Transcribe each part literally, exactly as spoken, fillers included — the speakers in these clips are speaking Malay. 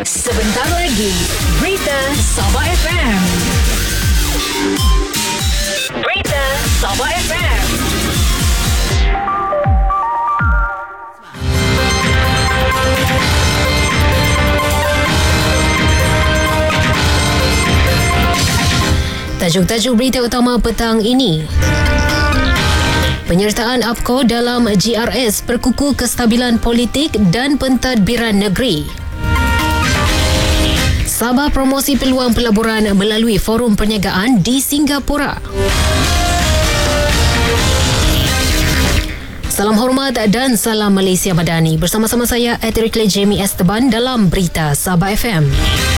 Sebentar lagi, Berita Sabah F M. Berita Sabah F M. Tajuk-tajuk berita utama petang ini. Penyertaan A P C O dalam G R S perkukuh kestabilan politik dan pentadbiran negeri. Sabah promosi peluang pelaburan melalui forum perniagaan di Singapura. Salam hormat dan salam Malaysia Madani. Bersama-sama saya, Eterikle Jamie Esteban dalam Berita Sabah F M.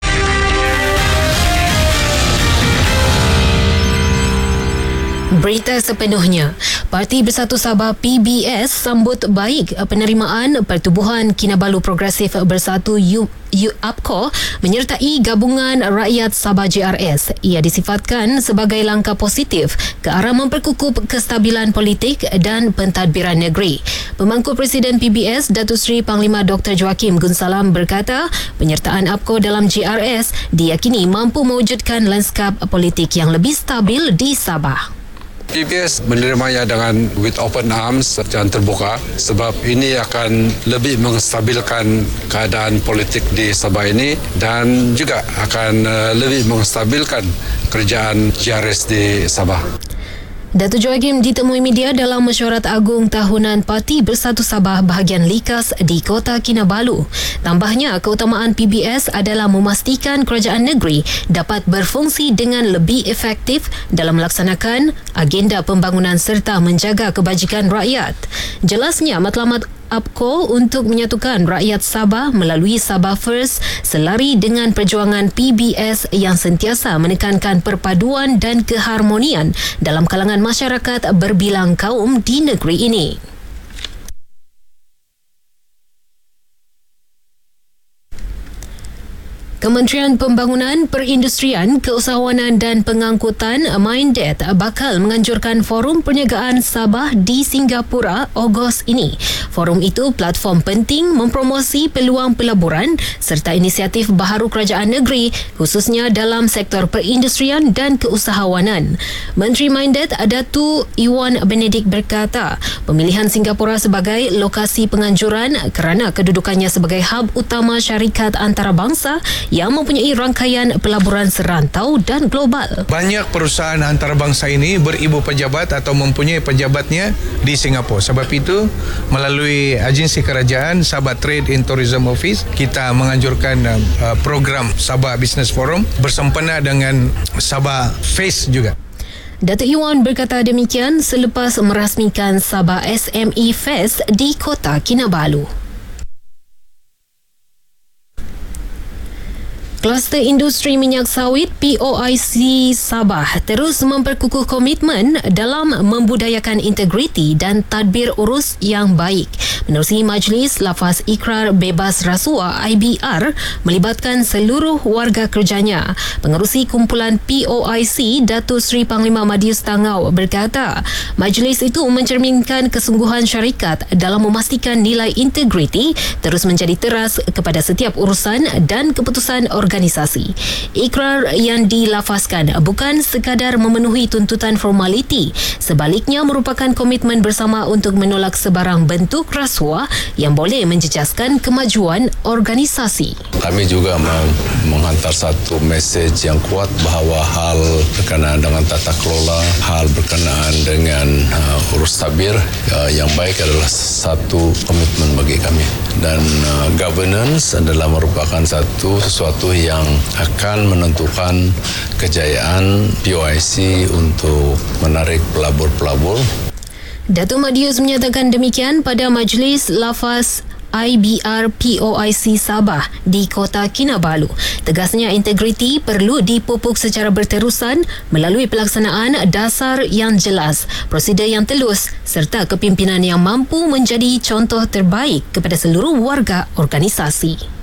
Berita sepenuhnya. Parti Bersatu Sabah P B S sambut baik penerimaan Pertubuhan Kinabalu Progresif Bersatu U A P C O menyertai Gabungan Rakyat Sabah G R S. Ia disifatkan sebagai langkah positif ke arah memperkukuh kestabilan politik dan pentadbiran negeri. Pemangku Presiden P B S Datuk Seri Panglima Doktor Joakim Gunsalam berkata, penyertaan A P C O dalam G R S diyakini mampu mewujudkan lanskap politik yang lebih stabil di Sabah. P B S menerimanya dengan with open arms dan terbuka sebab ini akan lebih menstabilkan keadaan politik di Sabah ini dan juga akan uh, lebih menstabilkan kerjaan G R S di Sabah. Datuk Joakim ditemui media dalam mesyuarat agung tahunan Parti Bersatu Sabah bahagian Likas di Kota Kinabalu. Tambahnya, keutamaan P B S adalah memastikan kerajaan negeri dapat berfungsi dengan lebih efektif dalam melaksanakan agenda pembangunan serta menjaga kebajikan rakyat. Jelasnya, matlamat A P C O untuk menyatukan rakyat Sabah melalui Sabah First selari dengan perjuangan P B S yang sentiasa menekankan perpaduan dan keharmonian dalam kalangan masyarakat berbilang kaum di negeri ini. Kementerian Pembangunan, Perindustrian, Keusahawanan dan Pengangkutan Minded bakal menganjurkan forum perniagaan Sabah di Singapura Ogos ini. Forum itu platform penting mempromosi peluang pelaburan serta inisiatif baharu kerajaan negeri khususnya dalam sektor perindustrian dan keusahawanan. Menteri Minded Datuk Iwan Benedict berkata, pemilihan Singapura sebagai lokasi penganjuran kerana kedudukannya sebagai hub utama syarikat antarabangsa yang mempunyai rangkaian pelaburan serantau dan global. Banyak perusahaan antarabangsa ini beribu pejabat atau mempunyai pejabatnya di Singapura. Sebab itu, melalui agensi kerajaan Sabah Trade and Tourism Office, kita menganjurkan uh, program Sabah Business Forum bersempena dengan Sabah Face juga. Datuk Iwan berkata demikian selepas merasmikan Sabah S M E Fest di Kota Kinabalu. Kluster Industri Minyak Sawit P O I C Sabah terus memperkukuh komitmen dalam membudayakan integriti dan tadbir urus yang baik. Menerusi Majlis Lafaz Ikrar Bebas Rasuah I B R melibatkan seluruh warga kerjanya. Pengerusi kumpulan P O I C Datuk Seri Panglima Madius Tangau berkata, majlis itu mencerminkan kesungguhan syarikat dalam memastikan nilai integriti terus menjadi teras kepada setiap urusan dan keputusan organisasi. organisasi. Ikrar yang dilafazkan bukan sekadar memenuhi tuntutan formaliti, sebaliknya merupakan komitmen bersama untuk menolak sebarang bentuk rasuah yang boleh menjejaskan kemajuan organisasi. Kami juga menghantar satu mesej yang kuat bahawa hal berkenaan dengan tata kelola, hal berkenaan dengan uh, urus tabir uh, yang baik adalah satu komitmen bagi kami. Dan uh, governance adalah merupakan satu sesuatu yang akan menentukan kejayaan P O I C untuk menarik pelabur-pelabur. Datuk Madius menyatakan demikian pada Majlis Lafaz I B R P O I C Sabah di Kota Kinabalu. Tegasnya, integriti perlu dipupuk secara berterusan melalui pelaksanaan dasar yang jelas, prosedur yang telus serta kepimpinan yang mampu menjadi contoh terbaik kepada seluruh warga organisasi.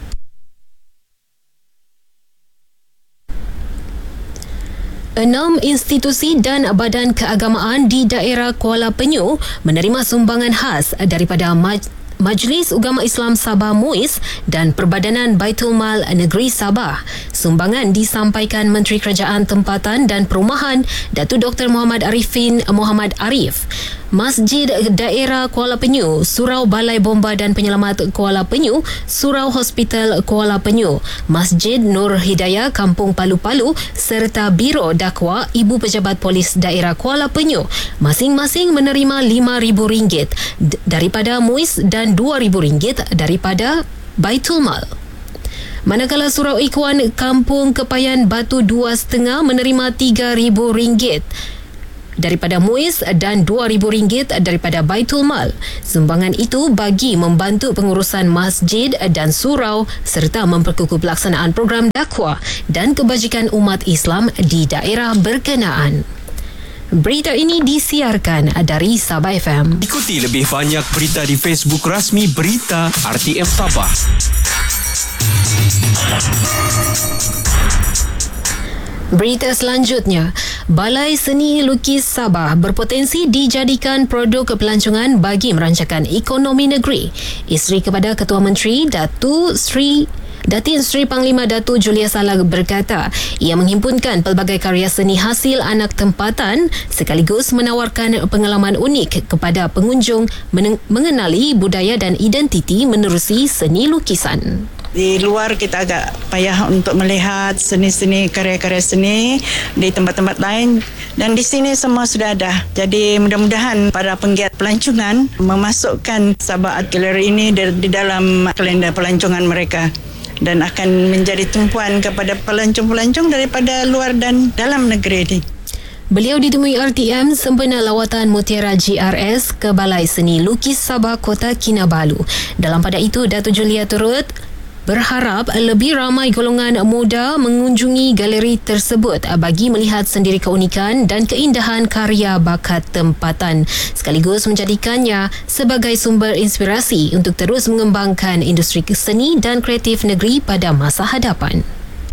Enam institusi dan badan keagamaan di daerah Kuala Penyu menerima sumbangan khas daripada Maj- Majlis Ugama Islam Sabah M U I S dan Perbadanan Baitul Mal Negeri Sabah. Sumbangan disampaikan Menteri Kerajaan Tempatan dan Perumahan Datuk Doktor Muhammad Arifin Muhammad Arif. Masjid Daerah Kuala Penyu, Surau Balai Bomba dan Penyelamat Kuala Penyu, Surau Hospital Kuala Penyu, Masjid Nur Hidayah Kampung Palu-Palu serta Biro Dakwa Ibu Pejabat Polis Daerah Kuala Penyu masing-masing menerima lima ribu ringgit d- daripada M U I S dan dua ribu ringgit daripada Baitul Mal. Manakala Surau Ikhwan Kampung Kepayan Batu dua setengah menerima tiga ribu ringgit daripada M U I S dan dua ribu ringgit daripada Baitul Mal. Sumbangan itu bagi membantu pengurusan masjid dan surau serta memperkukuh pelaksanaan program dakwah dan kebajikan umat Islam di daerah berkenaan. Berita ini disiarkan dari Sabah F M. Ikuti lebih banyak berita di Facebook rasmi Berita R T M Sabah. Berita selanjutnya, Balai Seni Lukis Sabah berpotensi dijadikan produk pelancongan bagi merancakan ekonomi negeri. Isteri kepada Ketua Menteri Datuk Sri Datin Sri Panglima Datuk Julia Salah berkata, ia menghimpunkan pelbagai karya seni hasil anak tempatan sekaligus menawarkan pengalaman unik kepada pengunjung mengenali budaya dan identiti menerusi seni lukisan. Di luar kita agak payah untuk melihat seni-seni, karya-karya seni di tempat-tempat lain, dan di sini semua sudah ada. Jadi mudah-mudahan para penggiat pelancongan memasukkan Sabah Art Gallery ini di dalam kalender pelancongan mereka dan akan menjadi tumpuan kepada pelancong-pelancong daripada luar dan dalam negeri ini. Beliau ditemui R T M sempena lawatan Mutiara G R S ke Balai Seni Lukis Sabah Kota Kinabalu. Dalam pada itu, Datuk Julia turut berharap lebih ramai golongan muda mengunjungi galeri tersebut bagi melihat sendiri keunikan dan keindahan karya bakat tempatan sekaligus menjadikannya sebagai sumber inspirasi untuk terus mengembangkan industri seni dan kreatif negeri pada masa hadapan.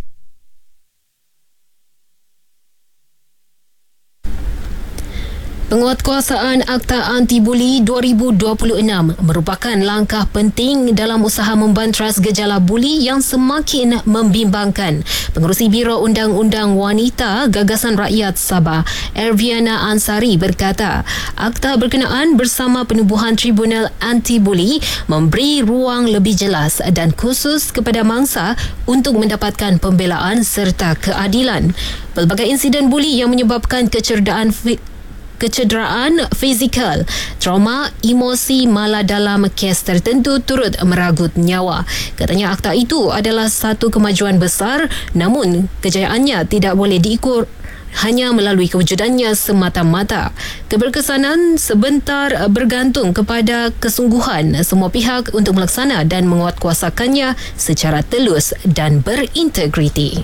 Penguatkuasaan Akta Anti-Buli dua ribu dua puluh enam merupakan langkah penting dalam usaha membantras gejala buli yang semakin membimbangkan. Pengerusi Biro Undang-Undang Wanita Gagasan Rakyat Sabah, Erviana Ansari berkata, akta berkenaan bersama penubuhan Tribunal Anti-Buli memberi ruang lebih jelas dan khusus kepada mangsa untuk mendapatkan pembelaan serta keadilan. Pelbagai insiden buli yang menyebabkan kecederaan fi- kecederaan fizikal, trauma, emosi malah dalam kes tertentu turut meragut nyawa. Katanya akta itu adalah satu kemajuan besar, namun kejayaannya tidak boleh diukur hanya melalui kewujudannya semata-mata. Keberkesanan sebentar bergantung kepada kesungguhan semua pihak untuk melaksana dan menguatkuasakannya secara telus dan berintegriti.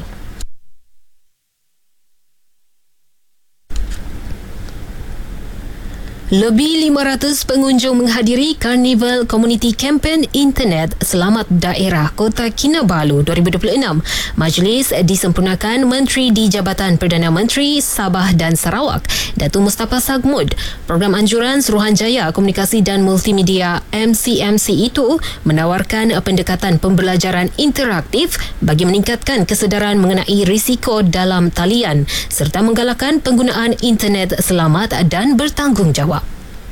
Lebih lima ratus pengunjung menghadiri Karnival Community Campaign Internet Selamat Daerah Kota Kinabalu dua ribu dua puluh enam. Majlis disempurnakan Menteri di Jabatan Perdana Menteri Sabah dan Sarawak, Datuk Mustafa Sagmud. Program anjuran Suruhanjaya Komunikasi dan Multimedia M C M C itu menawarkan pendekatan pembelajaran interaktif bagi meningkatkan kesedaran mengenai risiko dalam talian serta menggalakkan penggunaan internet selamat dan bertanggungjawab.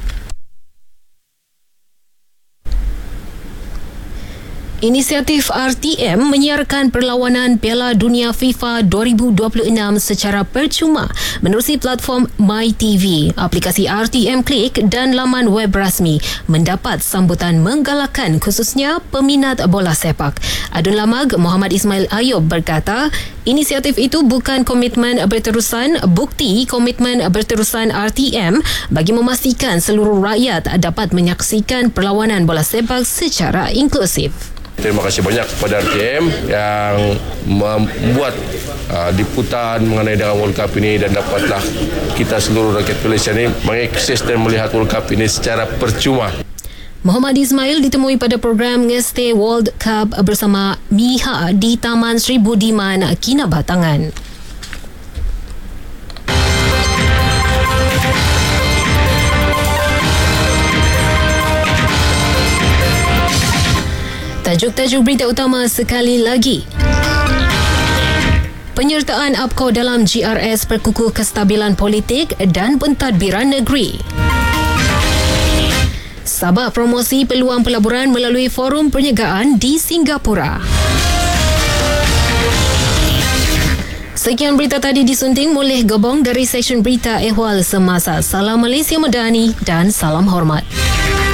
Inisiatif R T M menyiarkan perlawanan Piala Dunia FIFA dua ribu dua puluh enam secara percuma menerusi platform MyTV. Aplikasi R T M Click dan laman web rasmi mendapat sambutan menggalakkan khususnya peminat bola sepak. Adun Lamag Muhammad Ismail Ayub berkata, inisiatif itu bukan komitmen berterusan, bukti komitmen berterusan R T M bagi memastikan seluruh rakyat dapat menyaksikan perlawanan bola sepak secara inklusif. Terima kasih banyak kepada R T M yang membuat uh, liputan mengenai dengan World Cup ini dan dapatlah kita seluruh rakyat Malaysia ini mengakses dan melihat World Cup ini secara percuma. Muhammad Ismail ditemui pada program Ngeste World Cup bersama Miha di Taman Sri Budiman, Kinabatangan. Tajuk-tajuk berita utama sekali lagi. Penyertaan A P C O dalam G R S perkukuh kestabilan politik dan pentadbiran negeri. Sabah promosi peluang pelaburan melalui forum perniagaan di Singapura. Sekian berita tadi disunting oleh Gebong dari Seksyen Berita Ehwal Semasa. Salam Malaysia Madani dan salam hormat.